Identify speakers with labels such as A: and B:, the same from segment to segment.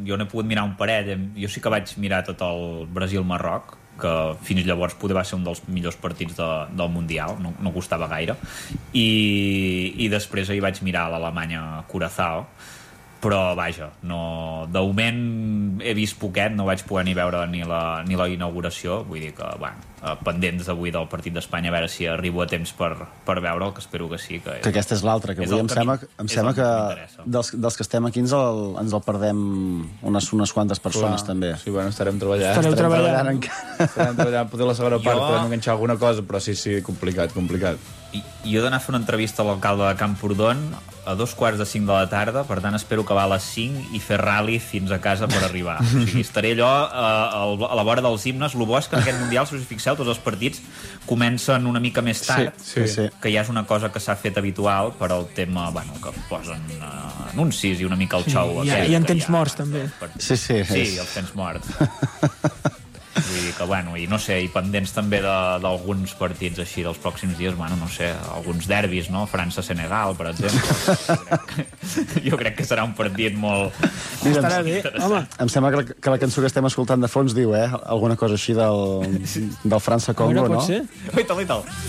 A: jo n'he pogut mirar un parell. Jo sí que vaig mirar tot el Brasil-Marroc, que fins llavors poder va ser un dels millors partits del Mundial, no costava gaire, i després ahir vaig mirar l'Alemanya-Curaçao, però vaja, no, de moment he vist poquet, no vaig poder ni veure ni la inauguració, vull dir que pendents d'avui del partit d'Espanya, a veure si arribo a temps per veure'l, que espero que sí, que
B: aquesta és l'altra, que avui em sembla que dels que estem aquí ens el perdem unes quantes persones.
C: Clar,
B: també.
C: Sí, bueno, estarem treballant encara. Potser la segona part podem enganxar alguna cosa, però sí, complicat.
A: Jo he d'anar a fer una entrevista a l'alcalde de Camprodon a 4:45 de la tarda, per tant espero acabar a les 5 i fer rally fins a casa per arribar. O sigui, estaré allò a la vora dels himnes. El bo és que en aquest Mundial, si us fixeu, tots els partits comencen una mica més tard,
B: sí.
A: que ja és una cosa que s'ha fet habitual per al tema, que posen anuncis i una mica el xou.
D: I en temps morts, també.
A: Sí, els temps morts. Vull dir que, i no sé, i pendents també d'alguns partits així dels pròxims dies, no sé, alguns derbis, no? França-Senegal, per exemple. Jo crec que serà un partit molt...
D: Estarà bé, home.
B: Em sembla que la cançó que estem escoltant de fons diu, alguna cosa així del França-Congo, no?
D: Pot ser?
A: Oital.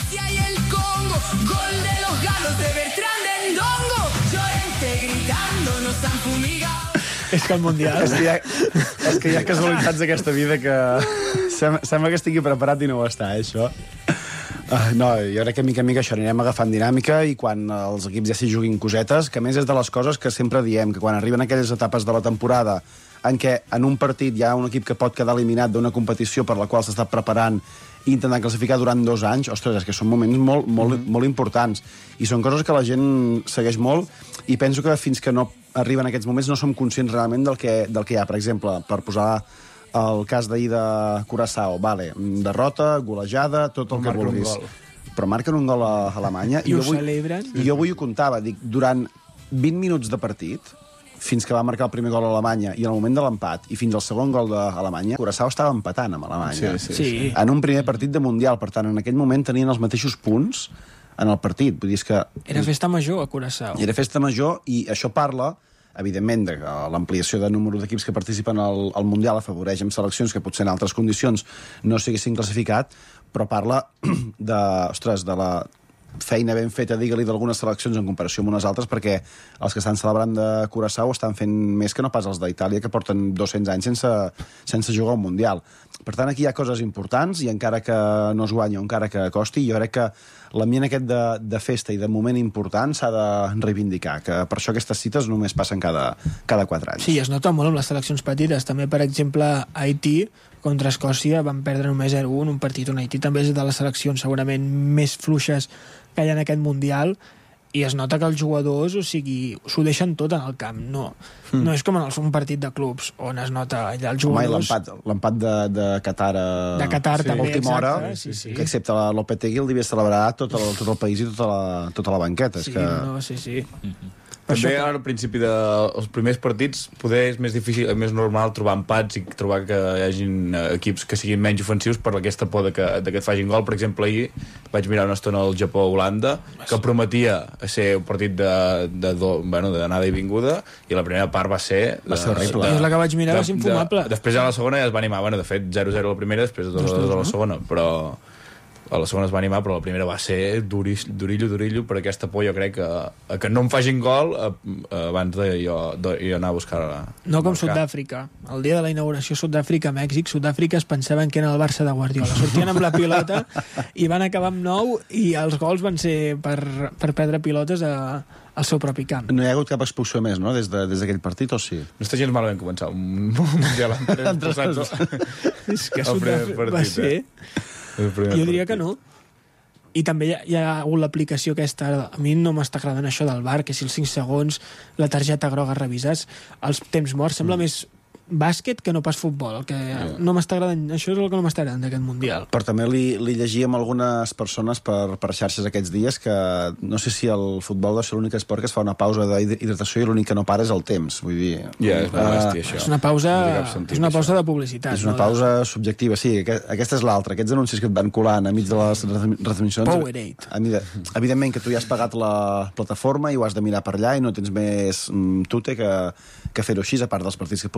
E: Gol de los galos de Bertrand Endongo, Llorente gritando, nos han fumigado.
D: És que el Mundial...
B: És que hi ha casualitats d'aquesta vida que sembla que estigui preparat i no ho està, això. No, jo crec que mica en mica això anirem agafant dinàmica i quan els equips ja s'hi juguin cosetes, que a més és de les coses que sempre diem, que quan arriben aquelles etapes de la temporada en què en un partit hi ha un equip que pot quedar eliminat d'una competició per la qual s'està preparant i intentant classificar durant 2 anys, ostres, és que són moments molt importants i són coses que la gent segueix molt i penso que fins que no arriben aquests moments no som conscients realment del que hi ha. Per exemple, per posar el cas d'ahir de Curaçao, derrota, golejada, tot el que vulguis. Però marquen un gol a Alemanya
D: i ho celebren.
B: I jo avui ho comptava, dic, durant 20 minuts de partit, fins que va marcar el primer gol a Alemanya i en el moment de l'empat, i fins al segon gol d'Alemanya, Curaçao estava empatant amb Alemanya.
D: Sí.
B: En un primer partit de Mundial. Per tant, en aquell moment tenien els mateixos punts en el partit. Vull dir, és que...
D: Era festa major a Curaçao.
B: Era festa major i això parla, evidentment, de que l'ampliació de número d'equips que participen al Mundial afavoreix amb seleccions que potser en altres condicions no s'haguessin classificat, però parla de la feina ben feta, digue-li, d'algunes seleccions en comparació amb unes altres, perquè els que estan celebrant de Curaçao estan fent més que no pas els d'Itàlia, que porten 200 anys sense jugar un Mundial. Per tant, aquí hi ha coses importants, i encara que no es guanya o encara que costi, jo crec que l'ambient aquest de festa i de moment important s'ha de reivindicar, que per això aquestes cites només passen cada 4 anys.
D: Sí, es nota molt amb les seleccions petites. També, per exemple, Haití contra Escòcia van perdre només 0-1, un partit on Haití també és de les seleccions segurament més fluixes que hi ha en aquest Mundial, i es nota que els jugadors, o sigui, s'ho deixen tot en el camp. No és com en un partit de clubs on es nota allà els jugadors...
B: L'empat de Qatar
D: de Qatar també,
B: última hora,
D: sí.
B: Que excepte Lopetegui el devia celebrar tot el país i tota la banqueta.
D: Sí.
C: També ara al principi dels primers partits poder és més difícil, més normal trobar empats i trobar que hi hagin equips que siguin menys ofensius per aquesta por de que et facin gol. Per exemple, ahir vaig mirar una estona el Japó-Holanda, que prometia ser un partit d'anada i vinguda, i la primera part va ser
D: horrible. És la que vaig mirar, va ser infumable.
C: Després a la segona ja es va animar, de fet 0-0 a la primera, després 2-2 a la segona, però a la segona es va animar, però la primera va ser durillo, per aquesta por jo crec que no em facin gol abans de jo anar a buscar.
D: No com Sud-àfrica. El dia de la inauguració Sud-àfrica-Mèxic, Sud-àfrica es pensaven que era el Barça de Guardiola. Sortien amb la pilota i van acabar amb 9, i els gols van ser per perdre pilotes al seu propi camp.
B: No hi ha hagut cap expulsió més, no?, des d'aquell partit, o sí?
C: No està gens malament començar un Mundial amb 3 posats.
D: És que Sud-àfrica va ser... Jo diria que no. I també hi ha hagut l'aplicació aquesta, a mi no m'està agradant això del VAR, que si els 5 segons la targeta groga revisats, els temps morts, sembla més bàsquet que no pas futbol. No m'està agradant, això és el que no m'està agradant d'aquest Mundial.
B: Però també li llegíem algunes persones per xarxes aquests dies que no sé si el futbol deu ser l'únic esport que es fa una pausa d'hidratació i l'únic que no para és el temps. Vull dir...
C: És molt bèstia, això.
D: És una pausa de publicitat.
B: És una pausa subjectiva, sí. Aquesta és l'altra. Aquests anuncis que et van colant enmig de les retransmissions...
D: Powerade.
B: Evidentment que tu ja has pagat la plataforma i ho has de mirar per allà i no tens més tute que fer-ho així, a part dels partits que